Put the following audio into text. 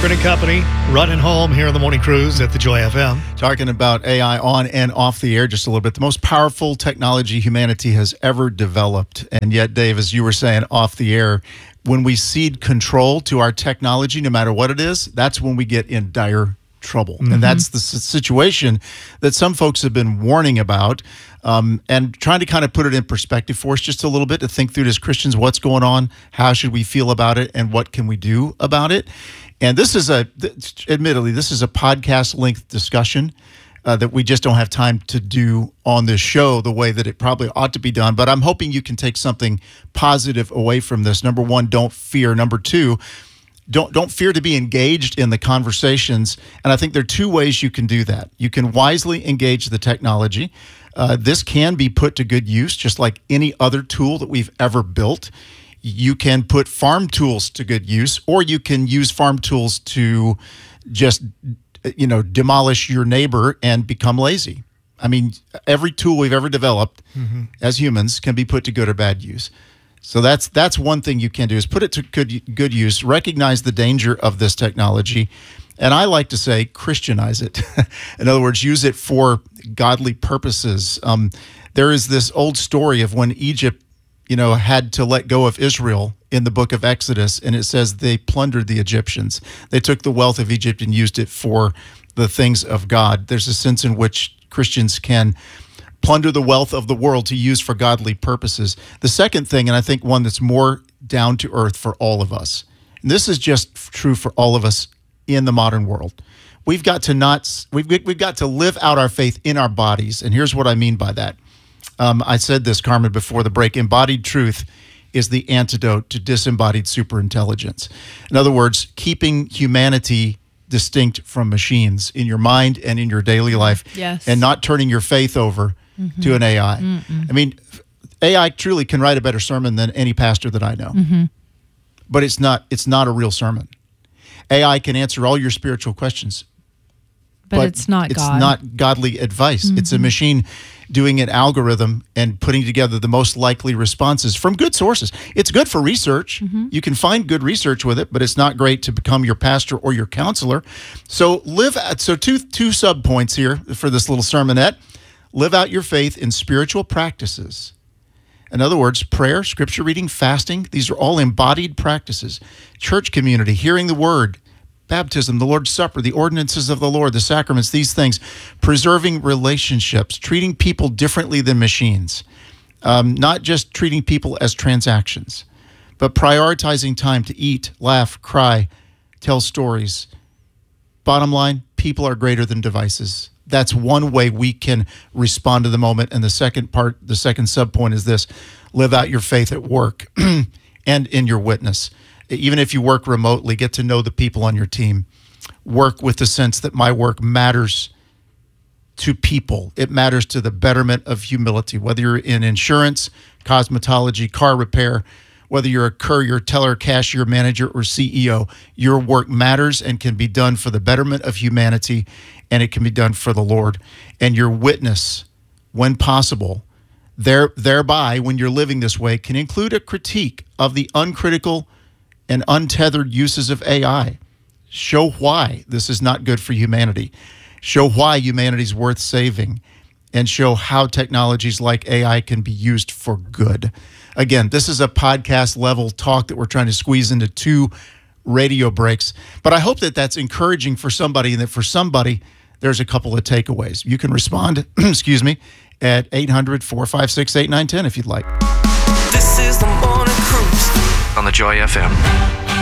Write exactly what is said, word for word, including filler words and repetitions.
Cochran and Company, running home here on the Morning Cruise at the Joy F M. Talking about A I on and off the air just a little bit. The most powerful technology humanity has ever developed. And yet, Dave, as you were saying off the air, when we cede control to our technology, no matter what it is, that's when we get in dire trouble. Mm-hmm. And that's the situation that some folks have been warning about, um, and trying to kind of put it in perspective for us just a little bit, to think through as Christians what's going on, how should we feel about it, and what can we do about it. And this is a, admittedly, this is a podcast-length discussion uh, that we just don't have time to do on this show the way that it probably ought to be done. But I'm hoping you can take something positive away from this. Number one, don't fear. Number two, don't don't fear to be engaged in the conversations. And I think there are two ways you can do that. You can wisely engage the technology. Uh, this can be put to good use, just like any other tool that we've ever built. You can put farm tools to good use, or you can use farm tools to just, you know, demolish your neighbor and become lazy. I mean, every tool we've ever developed mm-hmm. as humans can be put to good or bad use. So that's that's one thing you can do, is put it to good good use, recognize the danger of this technology, and I like to say Christianize it. In other words, use it for godly purposes. Um, there is this old story of when Egypt, you know, had to let go of Israel in the book of Exodus, and it says they plundered the Egyptians. They took the wealth of Egypt and used it for the things of God. There's a sense in which Christians can plunder the wealth of the world to use for godly purposes. The second thing, and I think one that's more down to earth for all of us, and this is just true for all of us in the modern world, we've got to not we've we've got to live out our faith in our bodies. And here's what I mean by that. Um, I said this, Carmen, before the break. Embodied truth is the antidote to disembodied superintelligence. In other words, keeping humanity distinct from machines in your mind and in your daily life, yes. and not turning your faith over mm-hmm. to an A I. Mm-mm. I mean, A I truly can write a better sermon than any pastor that I know, mm-hmm. but it's not. It's not a real sermon. A I can answer all your spiritual questions, but, but it's not. It's God. not godly advice. Mm-hmm. It's a machine doing an algorithm and putting together the most likely responses from good sources. It's good for research. Mm-hmm. You can find good research with it, but it's not great to become your pastor or your counselor. So live at, so two two sub points here for this little sermonette. Live out your faith in spiritual practices. In other words, prayer, scripture reading, fasting, these are all embodied practices. Church community, hearing the word, baptism, the Lord's Supper, the ordinances of the Lord, the sacraments, these things, preserving relationships, treating people differently than machines, um, not just treating people as transactions, but prioritizing time to eat, laugh, cry, tell stories. Bottom line, people are greater than devices. That's one way we can respond to the moment. And the second part, the second subpoint is this: live out your faith at work and in your witness. Even if you work remotely, get to know the people on your team. Work with the sense that my work matters to people. It matters to the betterment of humility, whether you're in insurance, cosmetology, car repair, whether you're a courier, teller, cashier, manager, or C E O, your work matters and can be done for the betterment of humanity, and it can be done for the Lord. And your witness, when possible, there, thereby, when you're living this way, can include a critique of the uncritical and untethered uses of A I. Show why this is not good for humanity. Show why humanity's worth saving, and show how technologies like A I can be used for good. Again, this is a podcast level talk that we're trying to squeeze into two radio breaks, but I hope that that's encouraging for somebody, and that for somebody, there's a couple of takeaways. You can respond, excuse me, at eight hundred, four five six, eight nine one zero if you'd like. This is the Morning Cruise on the Joy F M.